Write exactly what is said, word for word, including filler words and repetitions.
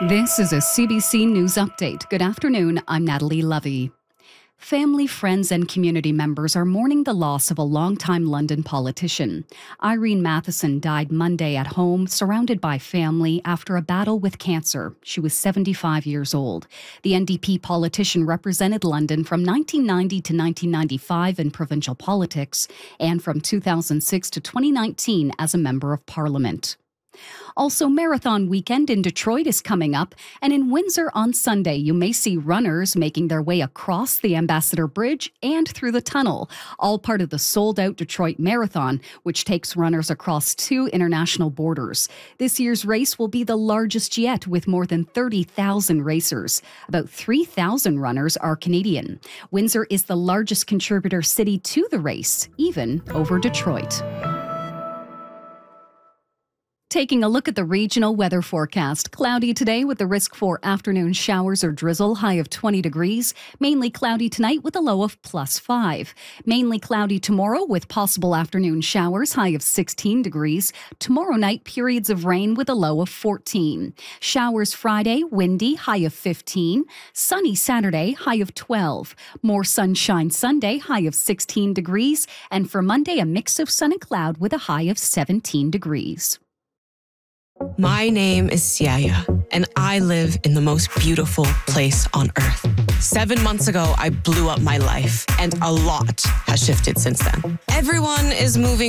This is a C B C News Update. Good afternoon, I'm Natalie Levy. Family, friends and community members are mourning the loss of a longtime London politician. Irene Matheson died Monday at home, surrounded by family, after a battle with cancer. She was seventy-five years old. The N D P politician represented London from nineteen ninety to nineteen ninety-five in provincial politics and from two thousand six to twenty nineteen as a member of Parliament. Also, Marathon Weekend in Detroit is coming up, and in Windsor on Sunday, you may see runners making their way across the Ambassador Bridge and through the tunnel, all part of the sold-out Detroit Marathon, which takes runners across two international borders. This year's race will be the largest yet, with more than thirty thousand racers. About three thousand runners are Canadian. Windsor is the largest contributor city to the race, even over Detroit. Taking a look at the regional weather forecast. Cloudy today with the risk for afternoon showers or drizzle, high of twenty degrees. Mainly cloudy tonight with a low of plus five. Mainly cloudy tomorrow with possible afternoon showers, high of sixteen degrees. Tomorrow night, periods of rain with a low of fourteen. Showers Friday, windy, high of fifteen. Sunny Saturday, high of twelve. More sunshine Sunday, high of sixteen degrees. And for Monday, a mix of sun and cloud with a high of seventeen degrees. My name is Siaya, and I live in the most beautiful place on earth. Seven months ago, I blew up my life, and a lot has shifted since then. Everyone is moving